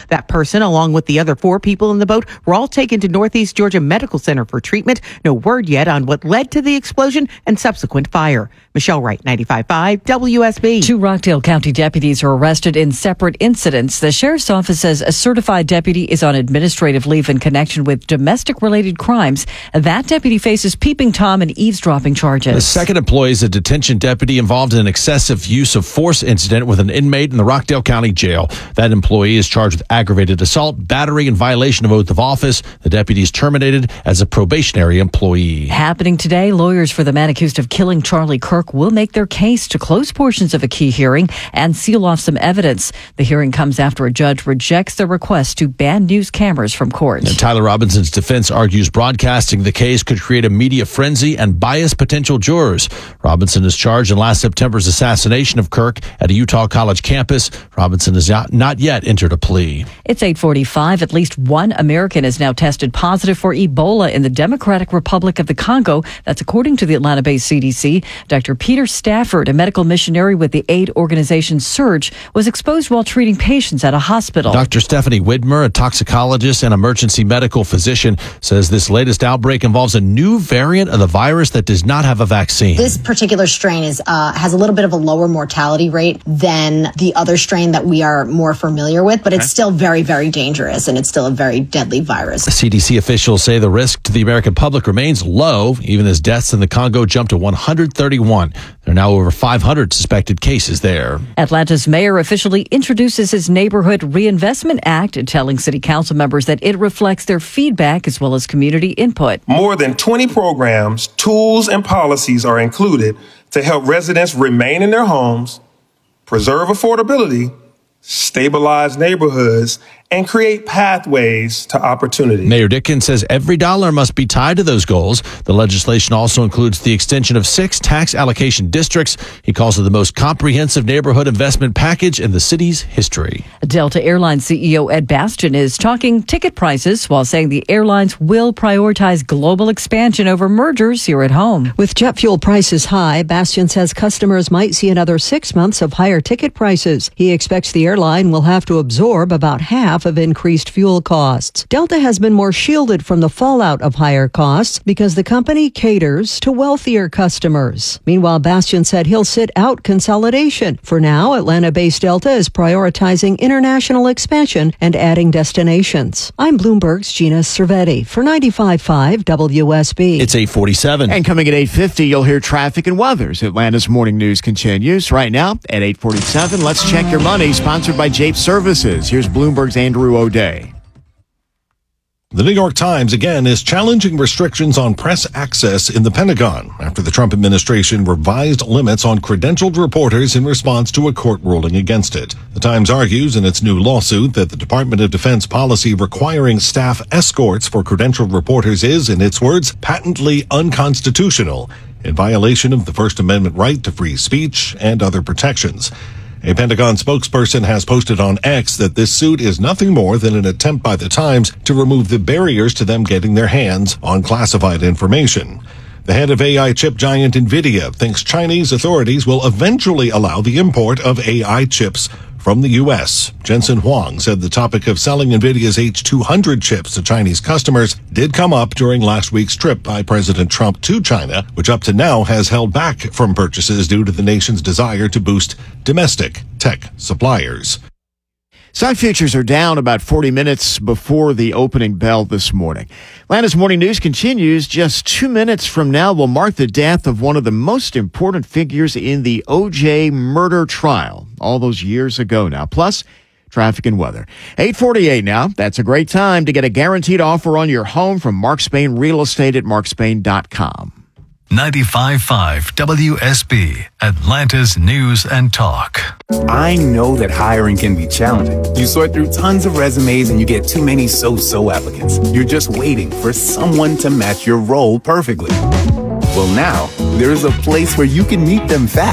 That person, along with the other 4 people in the boat, were all taken to Northeast Georgia Medical Center for treatment. No word yet on what led to the explosion and subsequent fire. Michelle Wright, 95.5 WSB. 2 Rockdale County deputies are arrested in separate incidents. The sheriff's office says a certified deputy is on administrative leave in connection with domestic-related crimes. That deputy faces peeping Tom and eavesdropping charges. The second employee is a detention deputy involved in an excessive use of force incident with an inmate in the Rockdale County Jail. That employee is charged with aggravated assault, battery, and violation of oath of office. The deputy is terminated as a probationary employee. Happening today, lawyers for the man accused of killing Charlie Kirk will make their case to close portions of a key hearing and seal off some evidence. The hearing comes after a judge rejects the request to ban news cameras from court. And Tyler Robinson's defense argues broadcasting the case could create a media frenzy and bias potential jurors. Robinson is charged in last September's assassination of Kirk at a Utah College campus. Robinson has not yet entered a plea. It's 8:45. At least one American is now tested positive for Ebola in the Democratic Republic of the Congo. That's according to the Atlanta-based CDC. Dr. Peter Stafford, a medical missionary with the aid organization SURGE, was exposed while treating patients at a hospital. Dr. Stephanie Widmer, a toxicologist and emergency medical physician, says this latest outbreak involves a new variant of the virus that does not have a vaccine. This particular strain has a little bit of a lower mortality rate than the other strain that we are more familiar with, but it's still very, very dangerous, and it's still a very deadly virus. CDC officials say the risk to the American public remains low, even as deaths in the Congo jumped to 131. There are now over 500 suspected cases there. Atlanta's mayor officially introduces his Neighborhood Reinvestment Act, telling city council members that it reflects their feedback as well as community input. More than 20 programs, tools, and policies are included to help residents remain in their homes, preserve affordability, stabilize neighborhoods, and create pathways to opportunity. Mayor Dickens says every dollar must be tied to those goals. The legislation also includes the extension of 6 tax allocation districts. He calls it the most comprehensive neighborhood investment package in the city's history. Delta Airlines CEO Ed Bastian is talking ticket prices while saying the airlines will prioritize global expansion over mergers here at home. With jet fuel prices high, Bastian says customers might see another 6 months of higher ticket prices. He expects the airline will have to absorb about half of increased fuel costs. Delta has been more shielded from the fallout of higher costs because the company caters to wealthier customers. Meanwhile, Bastian said he'll sit out consolidation. For now, Atlanta-based Delta is prioritizing international expansion and adding destinations. I'm Bloomberg's Gina Cervetti for 95.5 WSB. It's 8:47. And coming at 8:50, you'll hear traffic and weather as Atlanta's morning news continues. Right now at 8:47, let's check your money, sponsored by Jape Services. Here's Bloomberg's Andrew O'Day. The New York Times again is challenging restrictions on press access in the Pentagon after the Trump administration revised limits on credentialed reporters in response to a court ruling against it. The Times argues in its new lawsuit that the Department of Defense policy requiring staff escorts for credentialed reporters is, in its words, patently unconstitutional, in violation of the First Amendment right to free speech and other protections. A Pentagon spokesperson has posted on X that this suit is nothing more than an attempt by the Times to remove the barriers to them getting their hands on classified information. The head of AI chip giant NVIDIA thinks Chinese authorities will eventually allow the import of AI chips from the U.S. Jensen Huang said the topic of selling NVIDIA's H200 chips to Chinese customers did come up during last week's trip by President Trump to China, which up to now has held back from purchases due to the nation's desire to boost domestic tech suppliers. Stock futures are down about 40 minutes before the opening bell this morning. Atlanta's morning news continues. Just 2 minutes from now will mark the death of one of the most important figures in the O.J. murder trial all those years ago now. Plus, traffic and weather. 8:48 now. That's a great time to get a guaranteed offer on your home from Mark Spain Real Estate at markspain.com. 95.5 WSB, Atlanta's News and Talk. I know that hiring can be challenging. You sort through tons of resumes and you get too many so-so applicants. You're just waiting for someone to match your role perfectly. Well, now, there's a place where you can meet them fast.